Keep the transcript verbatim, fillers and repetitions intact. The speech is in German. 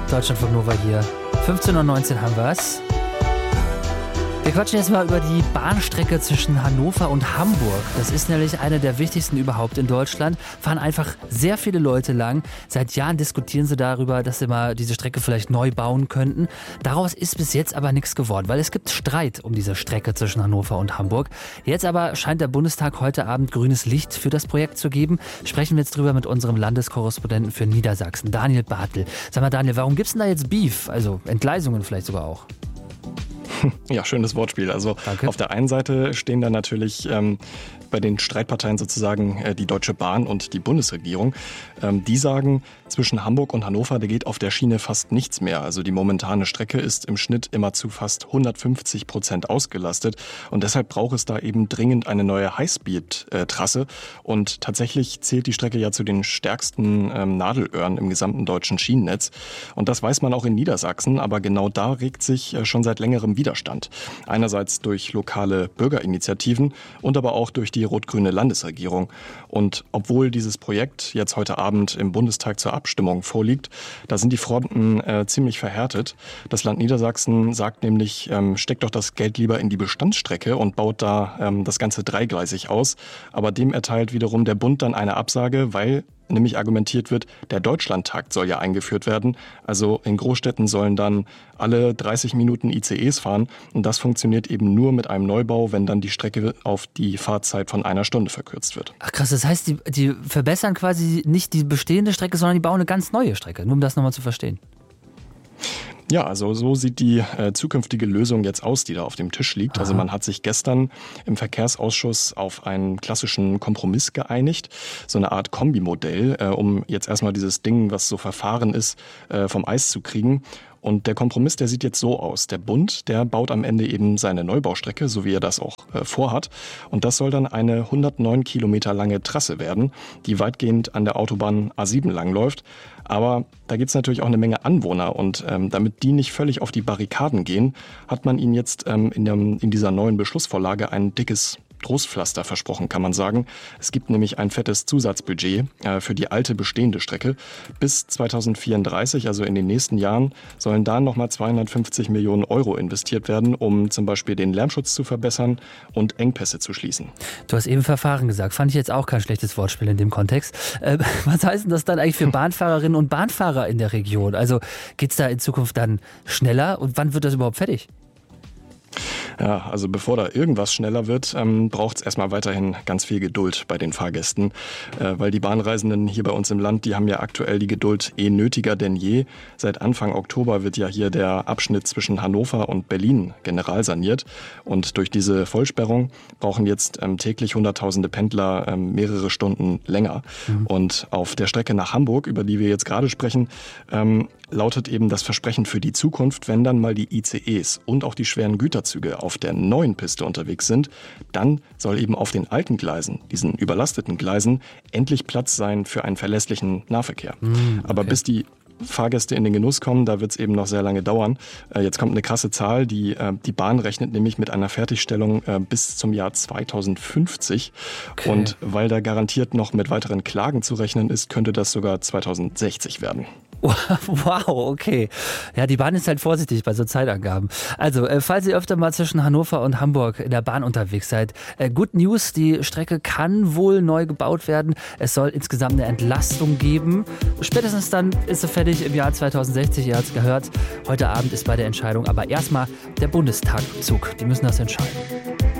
Deutschlandfunk Nova hier. fünfzehn Uhr neunzehn haben wir es. Wir quatschen jetzt mal über die Bahnstrecke zwischen Hannover und Hamburg. Das ist nämlich eine der wichtigsten überhaupt in Deutschland. Fahren einfach sehr viele Leute lang. Seit Jahren diskutieren sie darüber, dass sie mal diese Strecke vielleicht neu bauen könnten. Daraus ist bis jetzt aber nichts geworden, weil es gibt Streit um diese Strecke zwischen Hannover und Hamburg. Jetzt aber scheint der Bundestag heute Abend grünes Licht für das Projekt zu geben. Sprechen wir jetzt drüber mit unserem Landeskorrespondenten für Niedersachsen, Daniel Bartel. Sag mal, Daniel, warum gibt's denn da jetzt Beef? Also Entgleisungen vielleicht sogar auch. Ja, schönes Wortspiel. Also Danke. Auf der einen Seite stehen da natürlich ähm, bei den Streitparteien sozusagen äh, die Deutsche Bahn und die Bundesregierung. Ähm, die sagen, zwischen Hamburg und Hannover, da geht auf der Schiene fast nichts mehr. Also die momentane Strecke ist im Schnitt immer zu fast hundertfünfzig Prozent ausgelastet. Und deshalb braucht es da eben dringend eine neue Highspeed-Trasse. Und tatsächlich zählt die Strecke ja zu den stärksten ähm, Nadelöhren im gesamten deutschen Schienennetz. Und das weiß man auch in Niedersachsen. Aber genau da regt sich äh, schon seit längerem Widerstand. Einerseits durch lokale Bürgerinitiativen und aber auch durch die rot-grüne Landesregierung. Und obwohl dieses Projekt jetzt heute Abend im Bundestag zur Abstimmung vorliegt, da sind die Fronten äh, ziemlich verhärtet. Das Land Niedersachsen sagt nämlich, ähm, steckt doch das Geld lieber in die Bestandsstrecke und baut da ähm, das Ganze dreigleisig aus. Aber dem erteilt wiederum der Bund dann eine Absage, weil nämlich argumentiert wird, der Deutschlandtakt soll ja eingeführt werden. Also in Großstädten sollen dann alle dreißig Minuten I C Es fahren. Und das funktioniert eben nur mit einem Neubau, wenn dann die Strecke auf die Fahrzeit von einer Stunde verkürzt wird. Ach krass, das heißt, die, die verbessern quasi nicht die bestehende Strecke, sondern die bauen eine ganz neue Strecke. Nur um das nochmal zu verstehen. Ja, also so sieht die äh, zukünftige Lösung jetzt aus, die da auf dem Tisch liegt. Aha. Also man hat sich gestern im Verkehrsausschuss auf einen klassischen Kompromiss geeinigt, so eine Art Kombimodell, äh, um jetzt erstmal dieses Ding, was so verfahren ist, äh, vom Eis zu kriegen. Und der Kompromiss, der sieht jetzt so aus. Der Bund, der baut am Ende eben seine Neubaustrecke, so wie er das auch äh, vorhat. Und das soll dann eine hundertneun Kilometer lange Trasse werden, die weitgehend an der Autobahn A sieben langläuft. Aber da gibt es natürlich auch eine Menge Anwohner. Und ähm, damit die nicht völlig auf die Barrikaden gehen, hat man ihnen jetzt ähm, in, dem, in dieser neuen Beschlussvorlage ein dickes Trostpflaster versprochen, kann man sagen. Es gibt nämlich ein fettes Zusatzbudget äh, für die alte bestehende Strecke. Bis zweitausendvierunddreißig, also in den nächsten Jahren, sollen da nochmal zweihundertfünfzig Millionen Euro investiert werden, um zum Beispiel den Lärmschutz zu verbessern und Engpässe zu schließen. Du hast eben Verfahren gesagt. Fand ich jetzt auch kein schlechtes Wortspiel in dem Kontext. Äh, was heißt denn das dann eigentlich für Bahnfahrerinnen und Bahnfahrer in der Region? Also geht es da in Zukunft dann schneller und wann wird das überhaupt fertig? Ja, also bevor da irgendwas schneller wird, ähm, braucht es erstmal weiterhin ganz viel Geduld bei den Fahrgästen, äh, weil die Bahnreisenden hier bei uns im Land, die haben ja aktuell die Geduld eh nötiger denn je. Seit Anfang Oktober wird ja hier der Abschnitt zwischen Hannover und Berlin generalsaniert und durch diese Vollsperrung brauchen jetzt ähm, täglich Hunderttausende Pendler ähm, mehrere Stunden länger. Mhm. Und auf der Strecke nach Hamburg, über die wir jetzt gerade sprechen, ähm, lautet eben das Versprechen für die Zukunft, wenn dann mal die I C Es und auch die schweren Güterzüge auf der neuen Piste unterwegs sind, dann soll eben auf den alten Gleisen, diesen überlasteten Gleisen, endlich Platz sein für einen verlässlichen Nahverkehr. Mm, okay. Aber bis die Fahrgäste in den Genuss kommen, da wird es eben noch sehr lange dauern. Äh, jetzt kommt eine krasse Zahl, die, äh, die Bahn rechnet nämlich mit einer Fertigstellung äh, bis zum Jahr zweitausendfünfzig. Okay. Und weil da garantiert noch mit weiteren Klagen zu rechnen ist, könnte das sogar zweitausendsechzig werden. Wow, okay. Ja, die Bahn ist halt vorsichtig bei so Zeitangaben. Also, äh, falls ihr öfter mal zwischen Hannover und Hamburg in der Bahn unterwegs seid, äh, Good News, die Strecke kann wohl neu gebaut werden. Es soll insgesamt eine Entlastung geben. Spätestens dann ist sie fertig im Jahr zweitausendsechzig, ihr habt es gehört. Heute Abend ist bei der Entscheidung aber erstmal der Bundestag Zug. Die müssen das entscheiden.